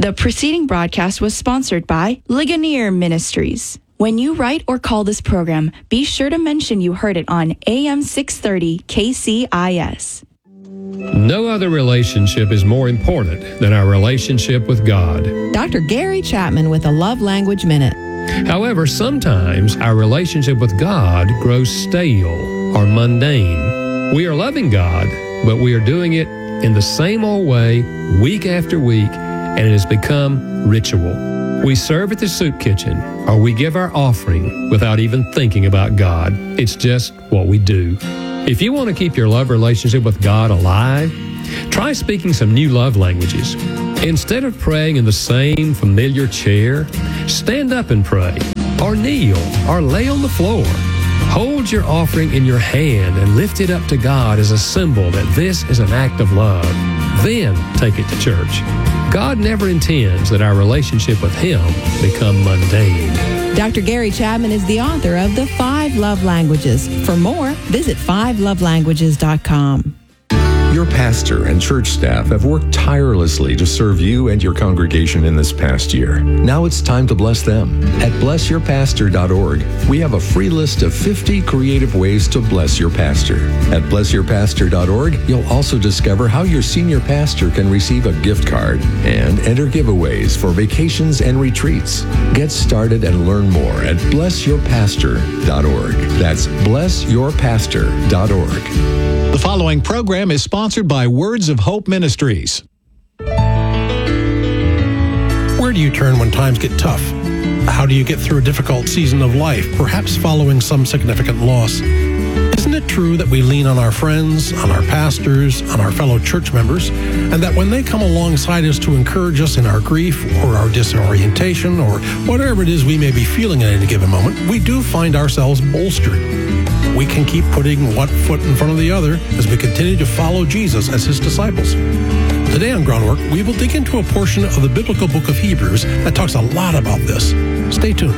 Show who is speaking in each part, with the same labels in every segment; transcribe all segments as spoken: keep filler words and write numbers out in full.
Speaker 1: The preceding broadcast was sponsored by Ligonier Ministries. When you write or call this program, be sure to mention you heard it on A M six thirty K C I S.
Speaker 2: No other relationship is more important than our relationship with God.
Speaker 3: Doctor Gary Chapman with a Love Language Minute.
Speaker 2: However, sometimes our relationship with God grows stale or mundane. We are loving God, but we are doing it in the same old way week after week, and it has become ritual. We serve at the soup kitchen, or we give our offering without even thinking about God. It's just what we do. If you want to keep your love relationship with God alive, try speaking some new love languages. Instead of praying in the same familiar chair, stand up and pray, or kneel, or lay on the floor. Hold your offering in your hand and lift it up to God as a symbol that this is an act of love. Then take it to church. God never intends that our relationship with Him become mundane.
Speaker 3: Doctor Gary Chapman is the author of The Five Love Languages. For more, visit five love languages dot com.
Speaker 4: Your pastor and church staff have worked tirelessly to serve you and your congregation in this past year. Now it's time to bless them. At bless your pastor dot org, we have a free list of fifty creative ways to bless your pastor. At bless your pastor dot org, you'll also discover how your senior pastor can receive a gift card and enter giveaways for vacations and retreats. Get started and learn more at bless your pastor dot org. That's bless your pastor dot org.
Speaker 5: The following program is sponsored by Words of Hope Ministries. Where do you turn when times get tough? How do you get through a difficult season of life, perhaps following some significant loss? Isn't it true that we lean on our friends, on our pastors, on our fellow church members, and that when they come alongside us to encourage us in our grief or our disorientation or whatever it is we may be feeling at any given moment, we do find ourselves bolstered? We can keep putting one foot in front of the other as we continue to follow Jesus as His disciples. Today on Groundwork, we will dig into a portion of the biblical book of Hebrews that talks a lot about this. Stay tuned.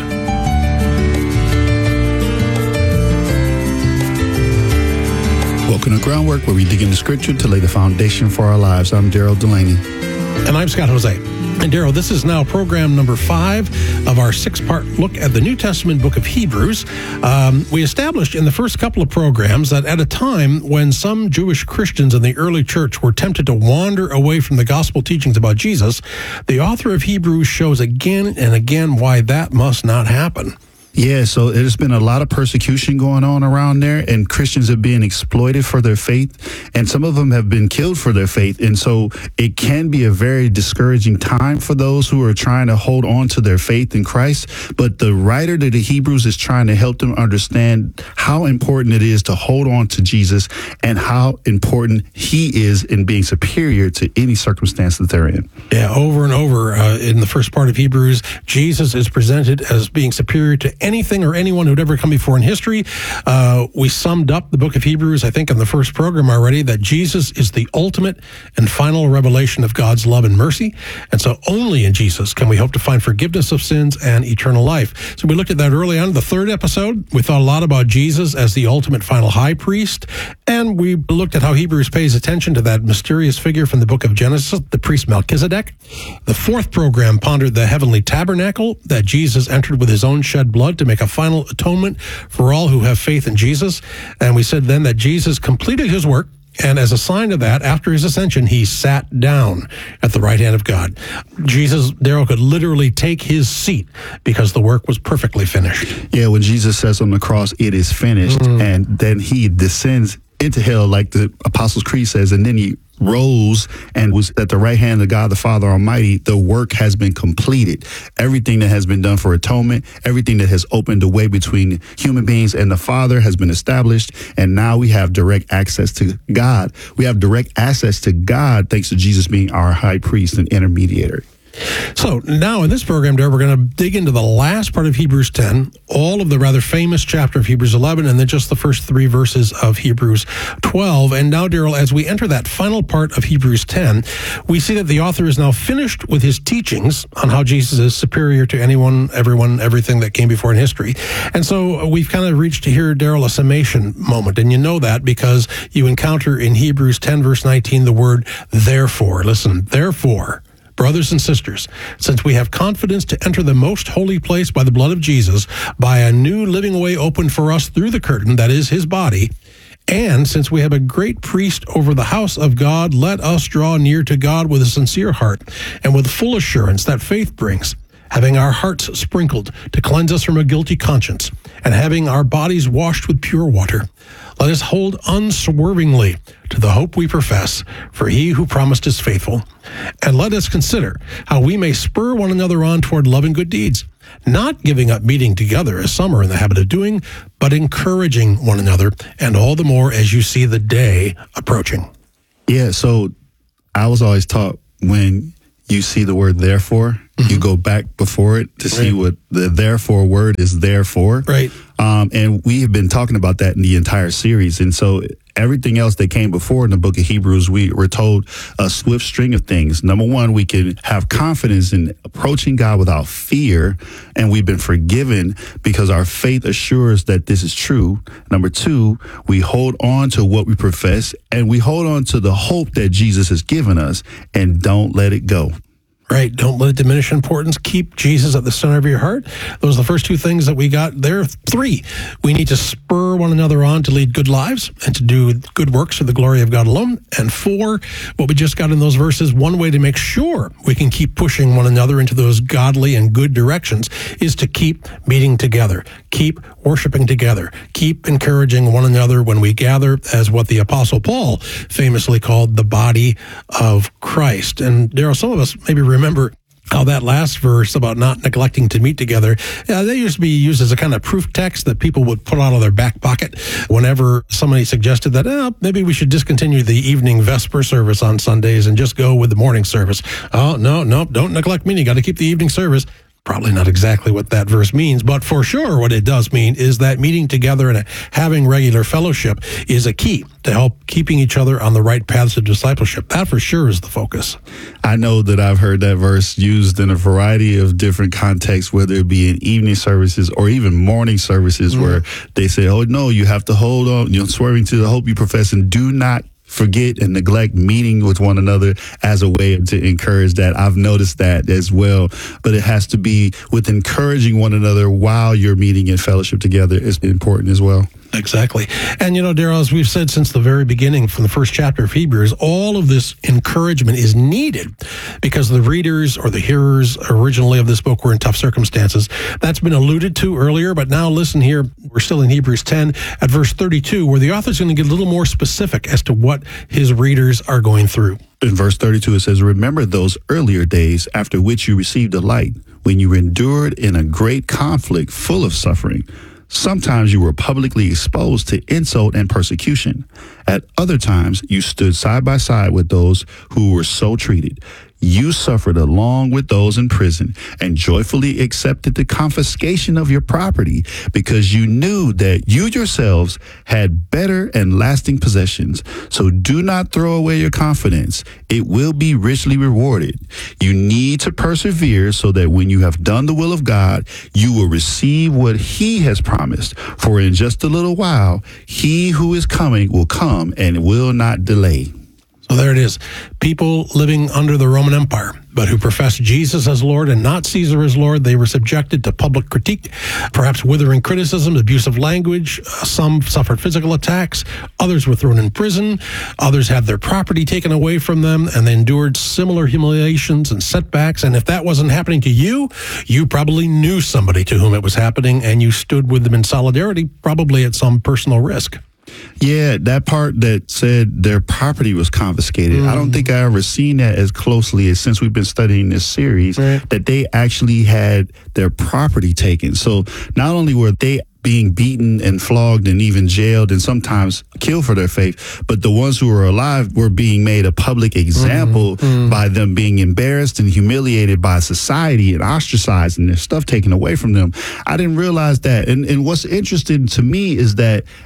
Speaker 6: Welcome to Groundwork, where we dig into Scripture to lay the foundation for our lives. I'm Daryl Delaney.
Speaker 5: And I'm Scott Jose. And Daryl, this is now program number five of our six-part look at the New Testament book of Hebrews. Um, we established in the first couple of programs that at a time when some Jewish Christians in the early church were tempted to wander away from the gospel teachings about Jesus, the author of Hebrews shows again and again why that must not happen.
Speaker 6: Yeah, so there's been a lot of persecution going on around there, and Christians are being exploited for their faith, and some of them have been killed for their faith. And so it can be a very discouraging time for those who are trying to hold on to their faith in Christ. But the writer to the Hebrews is trying to help them understand how important it is to hold on to Jesus and how important He is in being superior to any circumstance that they're in.
Speaker 5: Yeah, over and over uh, in the first part of Hebrews, Jesus is presented as being superior to anything or anyone who'd ever come before in history. Uh, we summed up the book of Hebrews, I think, in the first program already, that Jesus is the ultimate and final revelation of God's love and mercy. And so only in Jesus can we hope to find forgiveness of sins and eternal life. So we looked at that early on in the third episode. We thought a lot about Jesus as the ultimate final high priest. And we looked at how Hebrews pays attention to that mysterious figure from the book of Genesis, the priest Melchizedek. The fourth program pondered the heavenly tabernacle that Jesus entered with His own shed blood to make a final atonement for all who have faith in Jesus. And we said then that Jesus completed His work, and as a sign of that, after His ascension, He sat down at the right hand of God. Jesus, Daryl, could literally take His seat because the work was perfectly finished.
Speaker 6: Yeah, when Jesus says on the cross, it is finished, mm-hmm. and then He descends into hell, like the Apostles' Creed says, and then He rose and was at the right hand of God the Father Almighty. The work has been completed. Everything that has been done for atonement, everything that has opened the way between human beings and the Father has been established, and now we have direct access to God. We have direct access to God thanks to Jesus being our high priest and intermediary.
Speaker 5: So now in this program, Darryl, we're going to dig into the last part of Hebrews ten, all of the rather famous chapter of Hebrews eleven, and then just the first three verses of Hebrews twelve. And now, Darryl, as we enter that final part of Hebrews ten, we see that the author is now finished with his teachings on how Jesus is superior to anyone, everyone, everything that came before in history. And so we've kind of reached here, Darryl, a summation moment. And you know that because you encounter in Hebrews ten, verse nineteen, the word therefore. Listen, therefore, Brothers and sisters, since we have confidence to enter the most holy place by the blood of Jesus, by a new living way opened for us through the curtain, that is his body, and since we have a great priest over the house of God, let us draw near to God with a sincere heart and with full assurance that faith brings, having our hearts sprinkled to cleanse us from a guilty conscience, and having our bodies washed with pure water. Let us hold unswervingly to the hope we profess, for he who promised is faithful. And let us consider how we may spur one another on toward love and good deeds, not giving up meeting together as some are in the habit of doing, but encouraging one another, and all the more as you see the day approaching.
Speaker 6: Yeah, so I was always taught when you see the word therefore, mm-hmm. you go back before it to right. see what the therefore word is there for.
Speaker 5: Right.
Speaker 6: Um, and we have been talking about that in the entire series. And so everything else that came before in the book of Hebrews, we were told a swift string of things. Number one, we can have confidence in approaching God without fear, and we've been forgiven because our faith assures that this is true. Number two, we hold on to what we profess, and we hold on to the hope that Jesus has given us, and don't let it go.
Speaker 5: Right. Don't let it diminish in importance. Keep Jesus at the center of your heart. Those are the first two things that we got there. Three, we need to spur one another on to lead good lives and to do good works for the glory of God alone. And four, what we just got in those verses, one way to make sure we can keep pushing one another into those godly and good directions is to keep meeting together, keep worshiping together, keep encouraging one another when we gather as what the Apostle Paul famously called the body of Christ. And there are some of us maybe remember how that last verse about not neglecting to meet together, yeah, they used to be used as a kind of proof text that people would put out of their back pocket whenever somebody suggested that, eh, maybe we should discontinue the evening Vesper service on Sundays and just go with the morning service. Oh, no, no, don't neglect meeting. Got to keep the evening service. Probably not exactly what that verse means, but for sure what it does mean is that meeting together and having regular fellowship is a key to help keeping each other on the right paths of discipleship. That for sure is the focus.
Speaker 6: I know that I've heard that verse used in a variety of different contexts, whether it be in evening services or even morning services, mm. where they say, oh, no, you have to hold on, you know, swerving to the hope you profess, and do not forget and neglect meeting with one another as a way to encourage that. I've noticed that as well, but it has to be with encouraging one another while you're meeting in fellowship together is important as well.
Speaker 5: Exactly. And, you know, Daryl, as we've said since the very beginning from the first chapter of Hebrews, all of this encouragement is needed because the readers or the hearers originally of this book were in tough circumstances. That's been alluded to earlier, but now listen here. We're still in Hebrews ten at verse thirty-two, where the author's going to get a little more specific as to what his readers are going through.
Speaker 6: In verse thirty-two, it says, remember those earlier days after which you received a light, when you endured in a great conflict full of suffering. Sometimes you were publicly exposed to insult and persecution. At other times, you stood side by side with those who were so treated. You suffered along with those in prison and joyfully accepted the confiscation of your property because you knew that you yourselves had better and lasting possessions. So do not throw away your confidence. It will be richly rewarded. You need to persevere so that when you have done the will of God, you will receive what he has promised. For in just a little while, he who is coming will come and will not delay.
Speaker 5: So there it is. People living under the Roman Empire, but who professed Jesus as Lord and not Caesar as Lord. They were subjected to public critique, perhaps withering criticism, abusive language. Uh, some suffered physical attacks. Others were thrown in prison. Others had their property taken away from them, and they endured similar humiliations and setbacks. And if that wasn't happening to you, you probably knew somebody to whom it was happening, and you stood with them in solidarity, probably at some personal risk.
Speaker 6: Yeah, that part that said their property was confiscated. Mm. I don't think I ever seen that as closely as since we've been studying this series, right, that they actually had their property taken. So not only were they being beaten and flogged and even jailed and sometimes killed for their faith, but the ones who were alive were being made a public example mm-hmm. by them being embarrassed and humiliated by society and ostracized and their stuff taken away from them. I didn't realize that. And, and what's interesting to me is that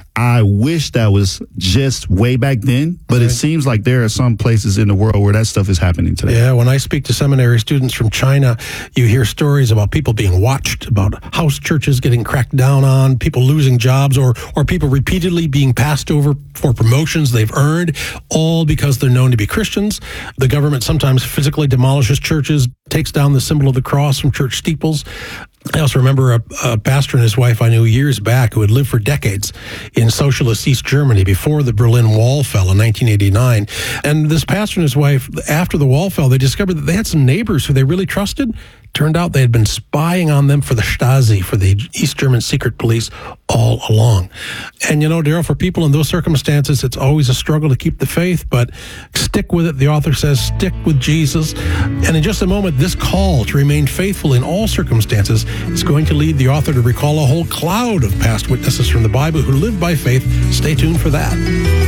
Speaker 6: I wish that was just way back then, but
Speaker 5: right.
Speaker 6: It seems like there are some places in the world where that stuff is happening today.
Speaker 5: Yeah, when I speak to seminary students from China, you hear stories about people being watched, about house churches getting cracked down on, people losing jobs, or or people repeatedly being passed over for promotions they've earned, all because they're known to be Christians. The government sometimes physically demolishes churches, takes down the symbol of the cross from church steeples. I also remember a, a pastor and his wife I knew years back who had lived for decades in socialist East Germany before the Berlin Wall fell in nineteen eighty-nine. And this pastor and his wife, after the wall fell, they discovered that they had some neighbors who they really trusted. Turned out they had been spying on them for the Stasi, for the East German secret police, all along. And you know, Daryl, for people in those circumstances, it's always a struggle to keep the faith, but stick with it. The author says, stick with Jesus. And in just a moment, this call to remain faithful in all circumstances is going to lead the author to recall a whole cloud of past witnesses from the Bible who lived by faith. Stay tuned for that.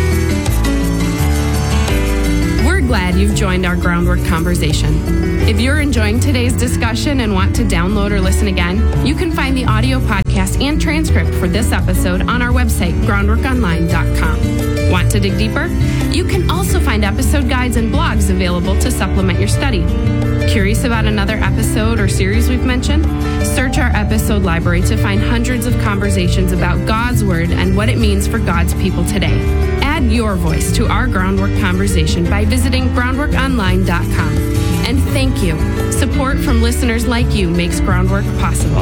Speaker 7: Glad you've joined our Groundwork conversation. If you're enjoying today's discussion and want to download or listen again, you can find the audio podcast and transcript for this episode on our website, groundwork online dot com. Want to dig deeper? You can also find episode guides and blogs available to supplement your study. Curious about another episode or series we've mentioned? Search our episode library to find hundreds of conversations about God's Word and what it means for God's people today. Add your voice to our Groundwork conversation by visiting groundwork online dot com. And thank you. Support from listeners like you makes Groundwork possible.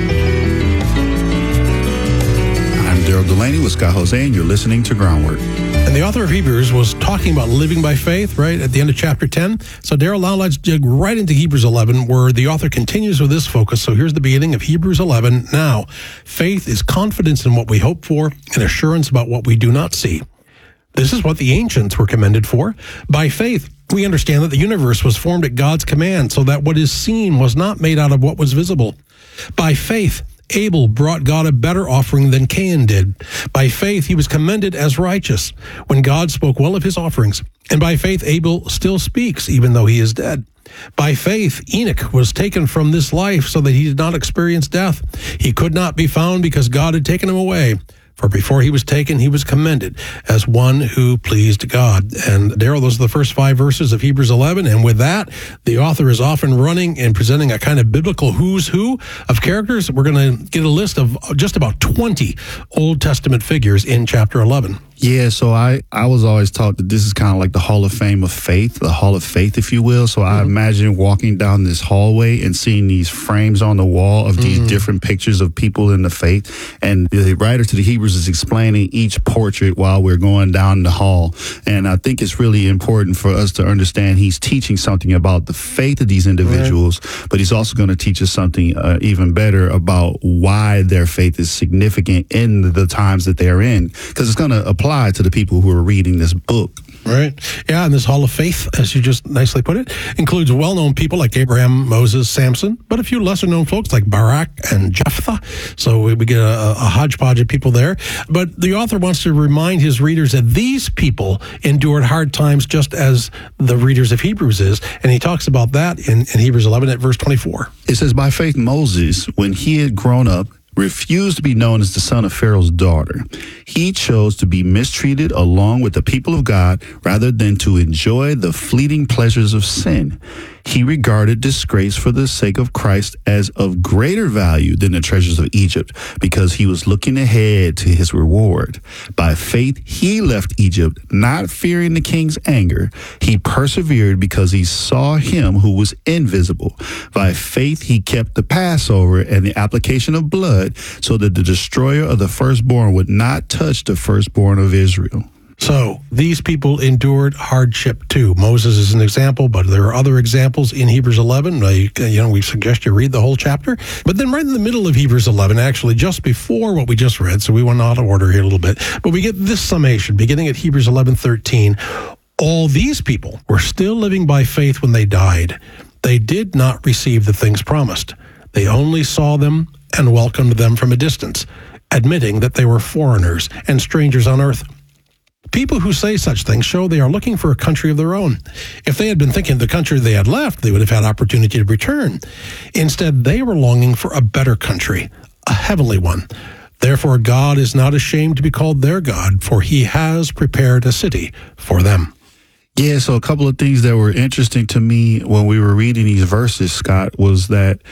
Speaker 6: I'm Daryl Delaney with Scott Jose, and you're listening to Groundwork.
Speaker 5: And the author of Hebrews was talking about living by faith, right, at the end of chapter ten. So, Daryl, now let's dig right into Hebrews eleven, where the author continues with this focus. So here's the beginning of Hebrews eleven. Now, faith is confidence in what we hope for and assurance about what we do not see. This is what the ancients were commended for. By faith, we understand that the universe was formed at God's command, so that what is seen was not made out of what was visible. By faith, Abel brought God a better offering than Cain did. By faith, he was commended as righteous when God spoke well of his offerings. And by faith, Abel still speaks, even though he is dead. By faith, Enoch was taken from this life so that he did not experience death. He could not be found because God had taken him away. For before he was taken, he was commended as one who pleased God. And Daryl, those are the first five verses of Hebrews eleven. And with that, the author is often running and presenting a kind of biblical who's who of characters. We're going to get a list of just about twenty Old Testament figures in chapter eleven.
Speaker 6: Yeah, so I, I was always taught that this is kind of like the Hall of Fame of faith, the Hall of Faith, if you will. So mm-hmm. I imagine walking down this hallway and seeing these frames on the wall of these mm-hmm. different pictures of people in the faith. And the writer to the Hebrews is explaining each portrait while we're going down the hall. And I think it's really important for us to understand he's teaching something about the faith of these individuals, right. But he's also going to teach us something uh, even better about why their faith is significant in the times that they're in. Because it's going to apply to the people who are reading this book.
Speaker 5: Right. Yeah, and this Hall of Faith, as you just nicely put it, includes well-known people like Abraham, Moses, Samson, but a few lesser-known folks like Barak and Jephthah. So we get a, a hodgepodge of people there. But the author wants to remind his readers that these people endured hard times just as the readers of Hebrews is. And he talks about that in, in Hebrews eleven at verse twenty-four.
Speaker 6: It says, by faith Moses, when he had grown up, refused to be known as the son of Pharaoh's daughter. He chose to be mistreated along with the people of God rather than to enjoy the fleeting pleasures of sin. He regarded disgrace for the sake of Christ as of greater value than the treasures of Egypt, because he was looking ahead to his reward. By faith, he left Egypt, not fearing the king's anger. He persevered because he saw him who was invisible. By faith, he kept the Passover and the application of blood so that the destroyer of the firstborn would not touch the firstborn of Israel.
Speaker 5: So these people endured hardship too. Moses is an example, but there are other examples in Hebrews eleven. Uh, you, you know, we suggest you read the whole chapter. But then right in the middle of Hebrews eleven, actually just before what we just read, so we went out of order here a little bit, but we get this summation beginning at Hebrews eleven thirteen. All these people were still living by faith when they died. They did not receive the things promised. They only saw them and welcomed them from a distance, admitting that they were foreigners and strangers on earth. People who say such things show they are looking for a country of their own. If they had been thinking of the country they had left, they would have had opportunity to return. Instead, they were longing for a better country, a heavenly one. Therefore, God is not ashamed to be called their God, for he has prepared a city for them.
Speaker 6: Yeah, so a couple of things that were interesting to me when we were reading these verses, Scott, was that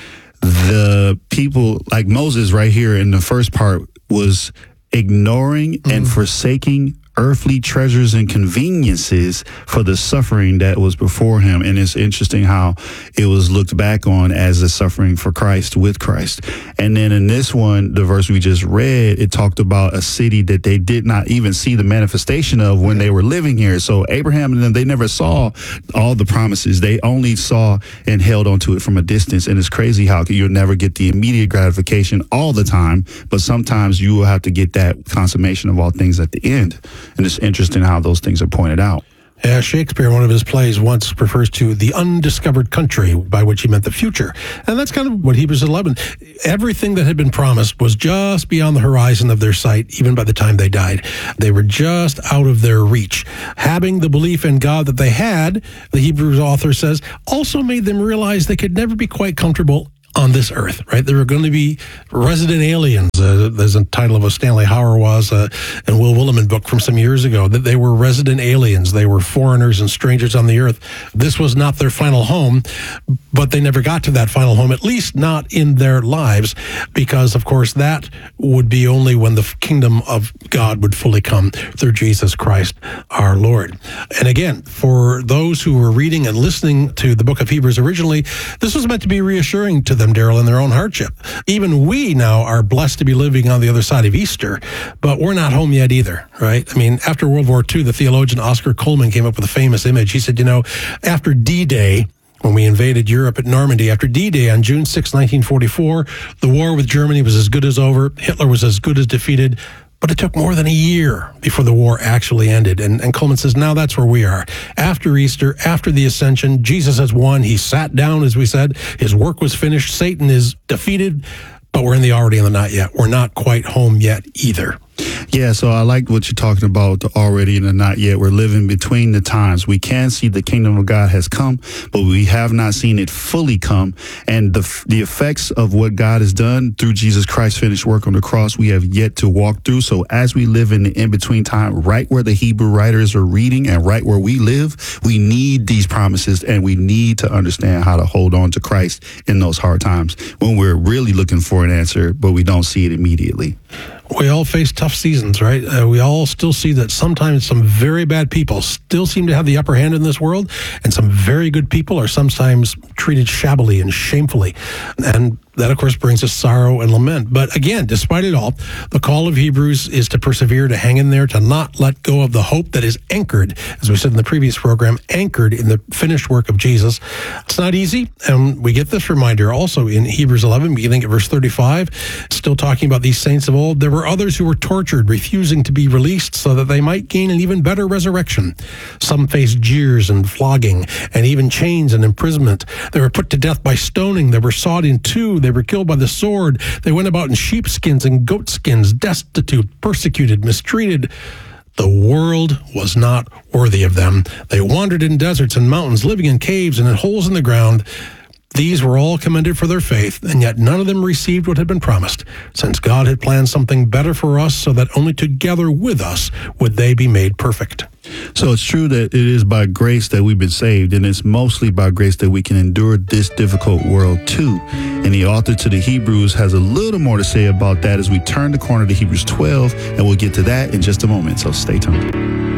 Speaker 6: the people, like Moses right here in the first part, was ignoring mm-hmm. and forsaking earthly treasures and conveniences for the suffering that was before him. And it's interesting how it was looked back on as a suffering for Christ, with Christ. And then in this one, the verse we just read, it talked about a city that they did not even see the manifestation of when they were living here. So Abraham and them, they never saw all the promises. They only saw and held onto it from a distance. And it's crazy how you'll never get the immediate gratification all the time, but sometimes you will have to get that consummation of all things at the end. And it's interesting how those things are pointed out.
Speaker 5: Yeah, Shakespeare, in one of his plays, once refers to the undiscovered country, by which he meant the future. And that's kind of what Hebrews eleven. Everything that had been promised was just beyond the horizon of their sight, even by the time they died. They were just out of their reach. Having the belief in God that they had, the Hebrews author says, also made them realize they could never be quite comfortable on this earth, right? There were going to be resident aliens. Uh, there's a title of a Stanley Hauerwas uh, and Will Willimon book from some years ago, that they were resident aliens. They were foreigners and strangers on the earth. This was not their final home, but they never got to that final home, at least not in their lives, because, of course, that would be only when the kingdom of God would fully come through Jesus Christ, our Lord. And again, for those who were reading and listening to the book of Hebrews originally, this was meant to be reassuring to them, Daryl, in their own hardship. Even we now are blessed to be living on the other side of Easter, but we're not home yet either, right? I mean, after World War Two, the theologian Oscar Coleman came up with a famous image. He said, you know, after D-Day, when we invaded Europe at Normandy, after D-Day on June sixth, nineteen forty-four, the war with Germany was as good as over. Hitler was as good as defeated. But it took more than a year before the war actually ended. And, and Coleman says, now that's where we are. After Easter, after the ascension, Jesus has won. He sat down, as we said. His work was finished. Satan is defeated. But we're in the already and the not yet. We're not quite home yet either.
Speaker 6: Yeah, so I like what you're talking about, the already and the not yet. We're living between the times. We can see the kingdom of God has come, but we have not seen it fully come. And the the effects of what God has done through Jesus Christ's finished work on the cross, we have yet to walk through. So as we live in the in-between time, right where the Hebrew writers are reading and right where we live, we need these promises, and we need to understand how to hold on to Christ in those hard times when we're really looking for an answer, but we don't see it immediately.
Speaker 5: We all face tough seasons, right? Uh, we all still see that sometimes some very bad people still seem to have the upper hand in this world, and some very good people are sometimes treated shabbily and shamefully. And that, of course, brings us sorrow and lament. But again, despite it all, the call of Hebrews is to persevere, to hang in there, to not let go of the hope that is anchored, as we said in the previous program, anchored in the finished work of Jesus. It's not easy, and we get this reminder also in Hebrews eleven, beginning at verse thirty-five, still talking about these saints of old. There were others who were tortured, refusing to be released so that they might gain an even better resurrection. Some faced jeers and flogging, and even chains and imprisonment. They were put to death by stoning. They were sawed in two. They were killed by the sword. They went about in sheepskins and goatskins, destitute, persecuted, mistreated. The world was not worthy of them. They wandered in deserts and mountains, living in caves and in holes in the ground. These were all commended for their faith, and yet none of them received what had been promised, since God had planned something better for us, so that only together with us would they be made perfect.
Speaker 6: So it's true that it is by grace that we've been saved, and it's mostly by grace that we can endure this difficult world too. And the author to the Hebrews has a little more to say about that as we turn the corner to Hebrews twelve, and we'll get to that in just a moment, so stay tuned.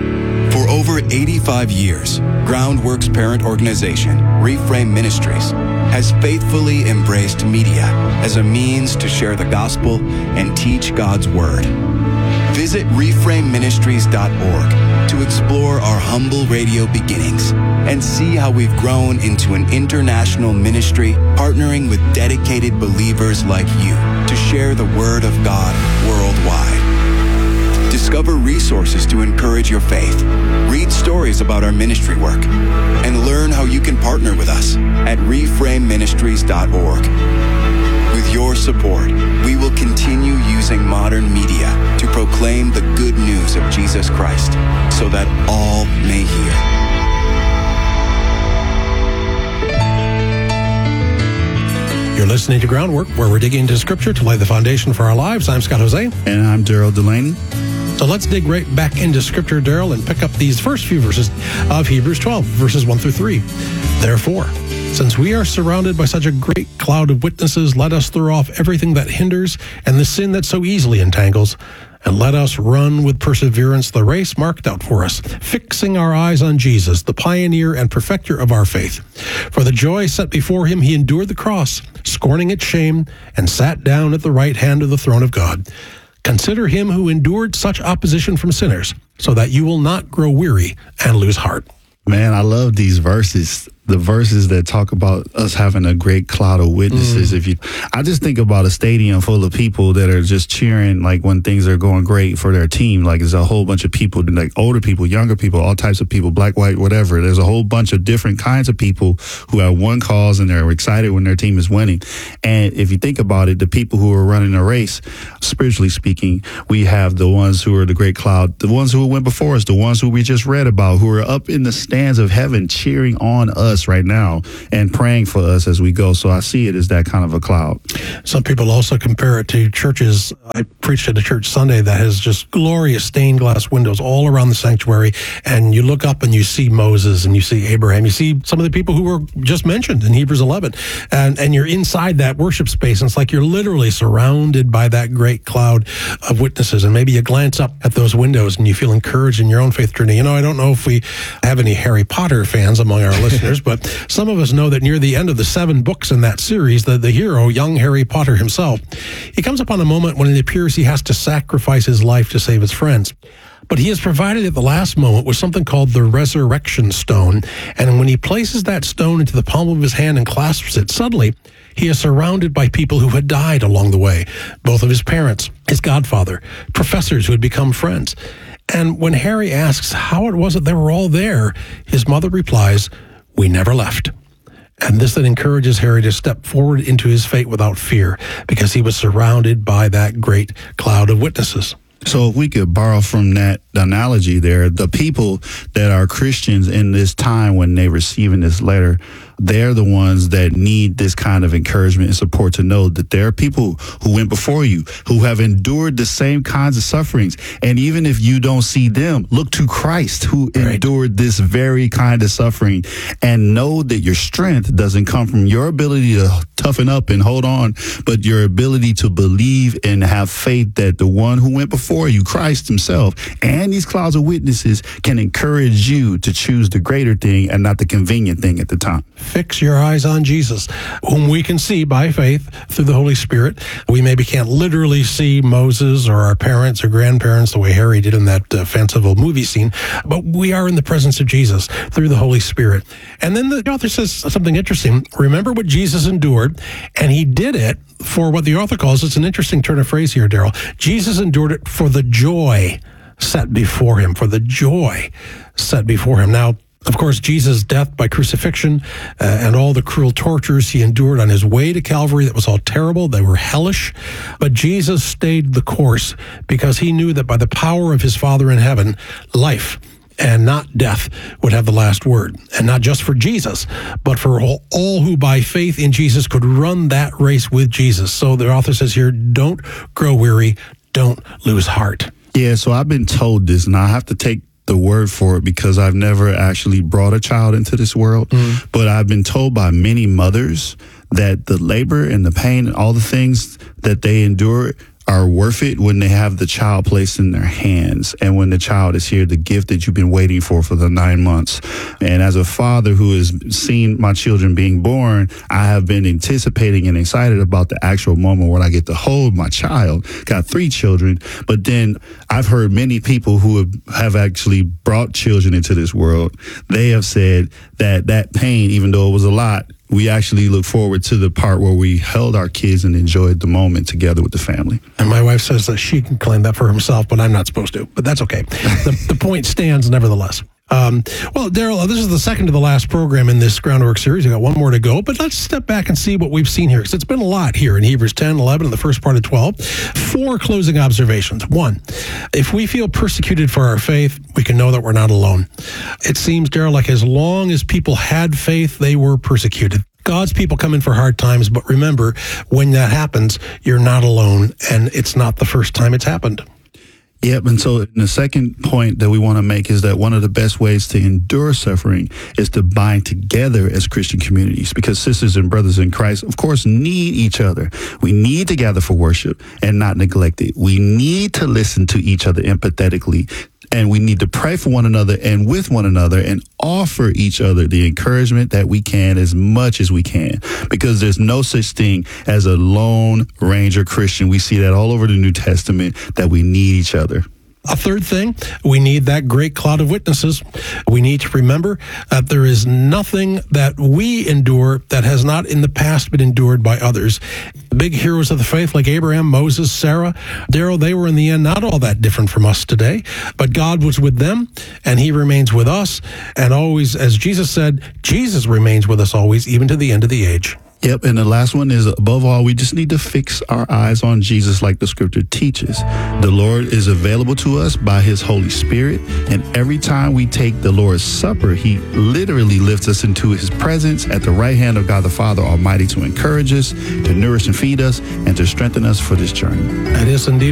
Speaker 8: For over eighty-five years, Groundworks parent organization, Reframe Ministries, has faithfully embraced media as a means to share the gospel and teach God's word. Visit reframe ministries dot org to explore our humble radio beginnings and see how we've grown into an international ministry partnering with dedicated believers like you to share the word of God worldwide. Discover resources to encourage your faith, read stories about our ministry work, and learn how you can partner with us at reframe ministries dot org. With your support, we will continue using modern media to proclaim the good news of Jesus Christ so that all may hear.
Speaker 5: You're listening to Groundwork, where we're digging into Scripture to lay the foundation for our lives. I'm Scott Jose.
Speaker 6: And I'm Daryl Delaney.
Speaker 5: So let's dig right back into Scripture, Daryl, and pick up these first few verses of Hebrews twelve, verses one through three. Therefore, since we are surrounded by such a great cloud of witnesses, let us throw off everything that hinders and the sin that so easily entangles, and let us run with perseverance the race marked out for us, fixing our eyes on Jesus, the pioneer and perfecter of our faith. For the joy set before him, he endured the cross, scorning its shame, and sat down at the right hand of the throne of God. Consider him who endured such opposition from sinners, so that you will not grow weary and lose heart.
Speaker 6: Man, I love these verses. The verses that talk about us having a great cloud of witnesses. Mm. If you, I just think about a stadium full of people that are just cheering, like when things are going great for their team. Like there's a whole bunch of people, like older people, younger people, all types of people, black, white, whatever. There's a whole bunch of different kinds of people who have one cause and they're excited when their team is winning. And if you think about it, the people who are running a race, spiritually speaking, we have the ones who are the great cloud, the ones who went before us, the ones who we just read about, who are up in the stands of heaven cheering on us right now and praying for us as we go. So I see it as that kind of a cloud.
Speaker 5: Some people also compare it to churches. I preached at a church Sunday that has just glorious stained glass windows all around the sanctuary, and you look up and you see Moses and you see Abraham, you see some of the people who were just mentioned in Hebrews eleven, and, and you're inside that worship space, and it's like you're literally surrounded by that great cloud of witnesses. And maybe you glance up at those windows and you feel encouraged in your own faith journey. You know, I don't know if we have any Harry Potter fans among our listeners, but some of us know that near the end of the seven books in that series, the, the hero, young Harry Potter himself, he comes upon a moment when it appears he has to sacrifice his life to save his friends. But he is provided at the last moment with something called the Resurrection Stone. And when he places that stone into the palm of his hand and clasps it, suddenly he is surrounded by people who had died along the way, both of his parents, his godfather, professors who had become friends. And when Harry asks how it was that they were all there, his mother replies, "We never left." And this then encourages Harry to step forward into his fate without fear, because he was surrounded by that great cloud of witnesses.
Speaker 6: So if we could borrow from that analogy there, the people that are Christians in this time when they're receiving this letter, they're the ones that need this kind of encouragement and support to know that there are people who went before you, who have endured the same kinds of sufferings. And even if you don't see them, look to Christ, who right. endured this very kind of suffering, and know that your strength doesn't come from your ability to toughen up and hold on, but your ability to believe and have faith that the one who went before you, Christ himself, and these clouds of witnesses can encourage you to choose the greater thing and not the convenient thing at the time.
Speaker 5: Fix your eyes on Jesus, whom we can see by faith through the Holy Spirit. We maybe can't literally see Moses or our parents or grandparents the way Harry did in that uh, fanciful movie scene, but we are in the presence of Jesus through the Holy Spirit. And then the author says something interesting. Remember what Jesus endured, and he did it for what the author calls, it's an interesting turn of phrase here, Daryl. Jesus endured it for the joy set before him, for the joy set before him. Now, of course, Jesus' death by crucifixion uh, and all the cruel tortures he endured on his way to Calvary, that was all terrible. They were hellish. But Jesus stayed the course because he knew that by the power of his Father in heaven, life and not death would have the last word. And not just for Jesus, but for all, all who by faith in Jesus could run that race with Jesus. So the author says here, don't grow weary, don't lose heart.
Speaker 6: Yeah, so I've been told this, and I have to take the word for it because I've never actually brought a child into this world. Mm. But I've been told by many mothers that the labor and the pain and all the things that they endure are worth it when they have the child placed in their hands, and when the child is here, the gift that you've been waiting for for the nine months. And as a father who has seen my children being born, I have been anticipating and excited about the actual moment when I get to hold my child. Got three children, but then I've heard many people who have, have actually brought children into this world. They have said that that pain, even though it was a lot, we actually look forward to the part where we held our kids and enjoyed the moment together with the family.
Speaker 5: And my wife says that she can claim that for herself, but I'm not supposed to. But that's okay. The, the point stands nevertheless. Um, well, Daryl, this is the second to the last program in this Groundwork series. We've got one more to go, but let's step back and see what we've seen here, because it's been a lot here in Hebrews ten, eleven, and the first part of twelve. Four closing observations. One, if we feel persecuted for our faith, we can know that we're not alone. It seems, Daryl, like as long as people had faith, they were persecuted. God's people come in for hard times, but remember, when that happens, you're not alone, and it's not the first time it's happened.
Speaker 6: Yep. And so the second point that we want to make is that one of the best ways to endure suffering is to bind together as Christian communities, because sisters and brothers in Christ, of course, need each other. We need to gather for worship and not neglect it. We need to listen to each other empathetically. And we need to pray for one another and with one another and offer each other the encouragement that we can as much as we can, because there's no such thing as a lone ranger Christian. We see that all over the New Testament, that we need each other.
Speaker 5: A third thing, we need that great cloud of witnesses. We need to remember that there is nothing that we endure that has not in the past been endured by others. The big heroes of the faith like Abraham, Moses, Sarah, Darrow, they were in the end not all that different from us today, but God was with them and he remains with us. And always, as Jesus said, Jesus remains with us always, even to the end of the age.
Speaker 6: Yep. And the last one is, above all, we just need to fix our eyes on Jesus like the scripture teaches. The Lord is available to us by his Holy Spirit. And every time we take the Lord's Supper, he literally lifts us into his presence at the right hand of God the Father Almighty to encourage us, to nourish and feed us, and to strengthen us for this journey.
Speaker 5: That is indeed